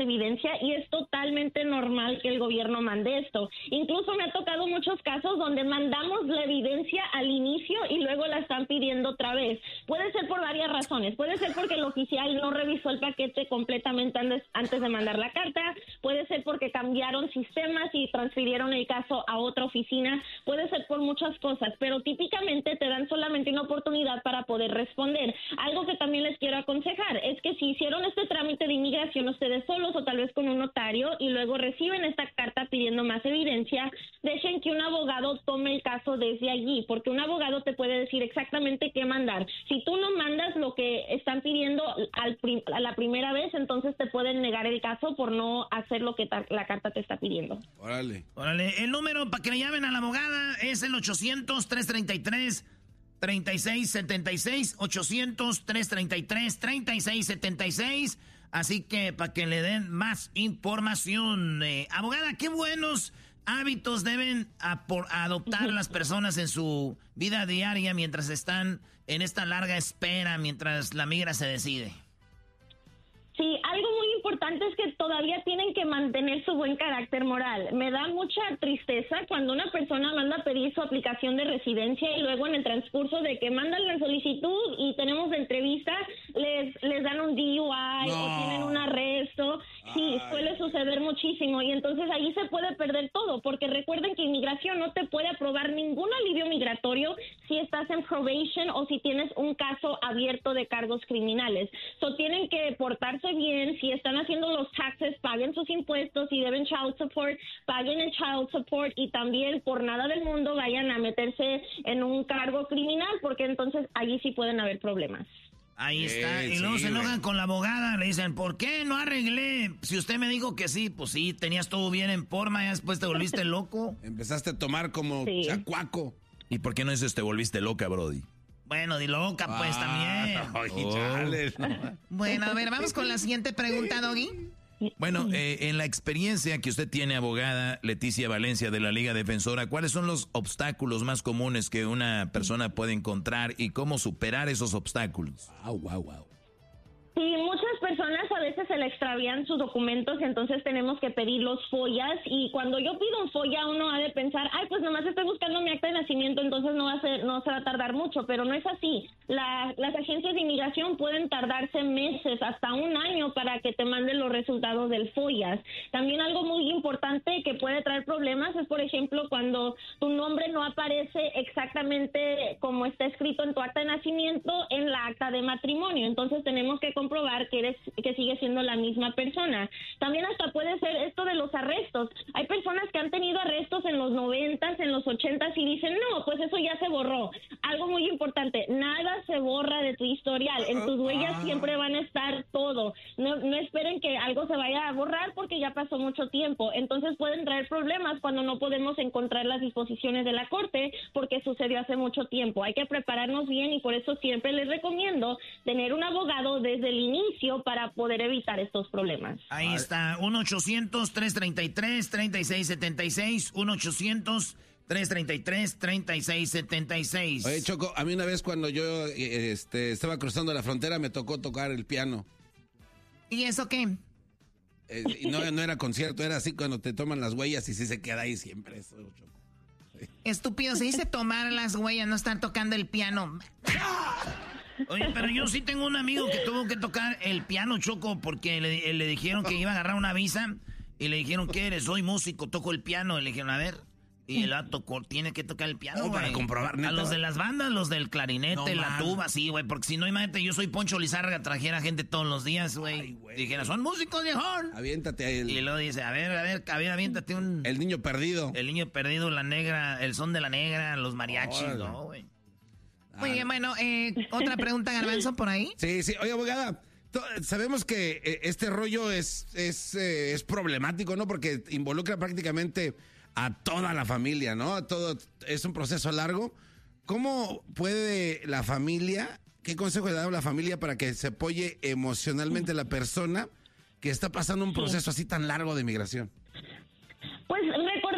evidencia y es totalmente normal que el gobierno mande esto. Incluso me ha tocado muchos casos donde mandamos la evidencia al inicio y luego la están pidiendo otra vez. Puede ser por varias razones. Puede ser porque el oficial no revisó el paquete completamente antes de mandar la carta. Puede ser porque cambiaron sistemas y transfirieron el caso a otra oficina. Puede ser por muchas cosas, pero típicamente te dan solamente una oportunidad para poder responder. Algo que también les quiero aconsejar es que si hicieron este trámite de inmigración ustedes solos o tal vez con un notario y luego reciben esta carta pidiendo más evidencia, dejen que un abogado tome el caso desde allí, porque un abogado te puede decir exactamente qué mandar. Si tú no mandas lo que están pidiendo a la primera vez, entonces te pueden negar el caso por no hacer lo que la carta te está pidiendo. Órale. El número para que le llamen a la abogada es el 800-333-3676, 800-333-3676. Así que para que le den más información. Abogada, qué buenos hábitos deben adoptar las personas en su vida diaria mientras están en esta larga espera, mientras la migra se decide. Sí, algo muy importante es que todavía tienen que mantener su buen carácter moral. Me da mucha tristeza cuando una persona manda a pedir su aplicación de residencia y luego en el transcurso de que mandan la solicitud y tenemos la entrevista, les dan un DUI o tienen un arresto. Sí, suele suceder muchísimo y entonces ahí se puede perder todo, porque recuerden que inmigración no te puede aprobar ningún alivio migratorio si estás en probation o si tienes un caso abierto de cargos criminales. Tienen que portarse bien, si están haciendo los taxes, paguen sus impuestos, si deben child support, paguen el child support y también por nada del mundo vayan a meterse en un cargo criminal, porque entonces allí sí pueden haber problemas. Ahí está, y luego se enojan con la abogada, le dicen, ¿por qué no arreglé? Si usted me dijo que sí, pues sí, tenías todo bien en forma, y después te volviste loco. Empezaste a tomar como chacuaco. ¿Y por qué no dices te volviste loca, Brody? Bueno, di loca, pues, también. Chales, Bueno, a ver, vamos con la siguiente pregunta, Doggy. Bueno, en la experiencia que usted tiene, abogada Leticia Valencia de la Liga Defensora, ¿cuáles son los obstáculos más comunes que una persona puede encontrar y cómo superar esos obstáculos? Wow. Sí, muchas personas a veces se le extravían sus documentos, entonces tenemos que pedir los FOIAs y cuando yo pido un FOIA uno ha de pensar, pues nomás estoy buscando mi acta de nacimiento, entonces no se va a tardar mucho, pero no es así. Las agencias de inmigración pueden tardarse meses, hasta un año para que te manden los resultados del FOIAs. También algo muy importante que puede traer problemas es, por ejemplo, cuando tu nombre no aparece exactamente como está escrito en tu acta de nacimiento en la acta de matrimonio, entonces tenemos que comprobar que sigue siendo la misma persona. También hasta puede ser esto de los arrestos. Hay personas que han tenido arrestos en los 90s, en los 80s y dicen, no, pues eso ya se borró. Algo muy importante, nada se borra de tu historial. En tus huellas siempre van a estar todo. No esperen que algo se vaya a borrar porque ya pasó mucho tiempo. Entonces pueden traer problemas cuando no podemos encontrar las disposiciones de la corte porque sucedió hace mucho tiempo. Hay que prepararnos bien y por eso siempre les recomiendo tener un abogado desde el inicio para poder evitar estos problemas. Ahí está, 1-800-333-3676, 1-800-333-3676. Oye, Choco, a mí una vez cuando yo estaba cruzando la frontera me tocó tocar el piano. ¿Y eso qué? Y no era concierto, era así cuando te toman las huellas y sí se queda ahí siempre eso, Choco. Sí. Estúpido, se dice tomar las huellas, no estar tocando el piano. Oye, pero yo sí tengo un amigo que tuvo que tocar el piano, Choco, porque le dijeron que iba a agarrar una visa y le dijeron, ¿qué eres? Soy músico, toco el piano. Y le dijeron, a ver, y el vato tiene que tocar el piano, para comprobar, neta. A los de las bandas, los del clarinete, la tuba, sí, güey, porque si no, imagínate, yo soy Poncho Lizárraga, trajera gente todos los días, güey. Dijera, son músicos, viejón. Aviéntate ahí. Y luego dice, a ver, aviéntate un... El niño perdido. El niño perdido, la negra, el son de la negra, los mariachis, ¿no, güey? Muy bien, bueno, otra pregunta, Garbanzo, por ahí. Sí, oye, abogada, sabemos que este rollo es problemático, ¿no? Porque involucra prácticamente a toda la familia, ¿no? Todo es un proceso largo. ¿Cómo puede la familia, qué consejo le da a la familia para que se apoye emocionalmente la persona que está pasando un proceso así tan largo de migración? Pues recordarle al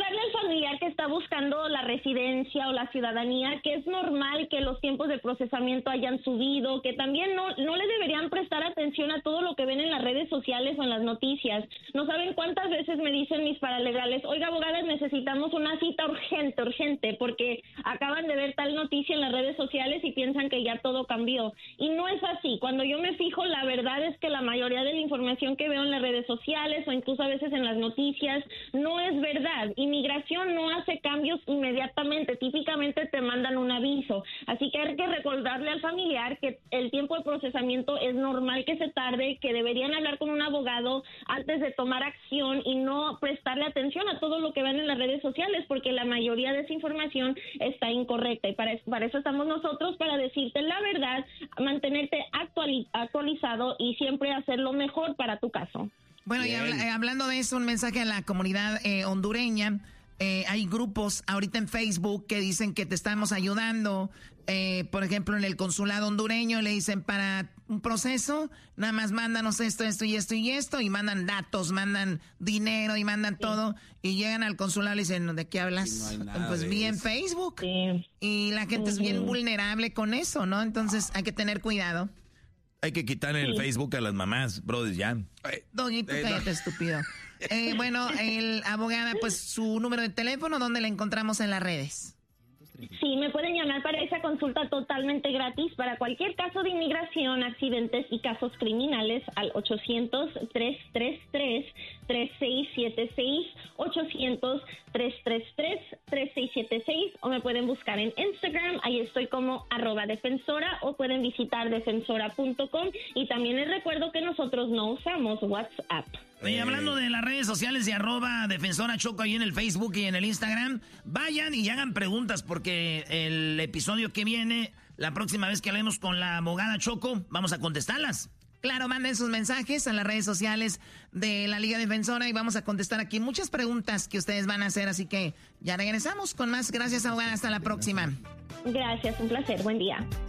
familiar que está buscando la residencia o la ciudadanía, que es normal que los tiempos de procesamiento hayan subido, que también no le deberían prestar atención a todo lo que ven en las redes sociales o en las noticias. No saben cuántas veces me dicen mis paralegales, oiga, abogada, necesitamos una cita urgente, porque acaban de ver tal noticia en las redes sociales y piensan que ya todo cambió. Y no es así. Cuando yo me fijo, la verdad es que la mayoría de la información que veo en las redes sociales o incluso a veces en las noticias no es verdad. Inmigración no hace cambios inmediatamente, típicamente te mandan un aviso. Así que hay que recordarle al familiar que el tiempo de procesamiento es normal que se tarde, que deberían hablar con un abogado antes de tomar acción y no prestarle atención a todo lo que ven en las redes sociales, porque la mayoría de esa información está incorrecta. Y para eso estamos nosotros, para decirte la verdad, mantenerte actualizado y siempre hacer lo mejor para tu caso. Bueno, y hablando de eso, un mensaje a la comunidad hondureña. Hay grupos ahorita en Facebook que dicen que te estamos ayudando. Por ejemplo, en el consulado hondureño le dicen, para un proceso, nada más mándanos esto y esto, y mandan datos, mandan dinero y mandan todo, y llegan al consulado y dicen, ¿de qué hablas? No pues vi en Facebook. Sí. Y la gente es bien vulnerable con eso, ¿no? Entonces hay que tener cuidado. Hay que quitarle el Facebook a las mamás, brother, ya. Doñito, cállate, estúpido. Bueno, el abogada, pues su número de teléfono, ¿dónde la encontramos en las redes? Sí, me pueden llamar para esa consulta totalmente gratis para cualquier caso de inmigración, accidentes y casos criminales al 800-333-3676, 800-333-3676, o me pueden buscar en Instagram, ahí estoy como @defensora, o pueden visitar defensora.com, y también les recuerdo que nosotros no usamos WhatsApp. Oye, hablando de las redes sociales de @defensora Choco ahí en el Facebook y en el Instagram, vayan y hagan preguntas, porque el episodio que viene, la próxima vez que hablemos con la abogada Choco, vamos a contestarlas. Claro, manden sus mensajes a las redes sociales de la Liga Defensora y vamos a contestar aquí muchas preguntas que ustedes van a hacer, así que ya regresamos con más. Gracias, abogada, hasta la próxima. Gracias, un placer, buen día.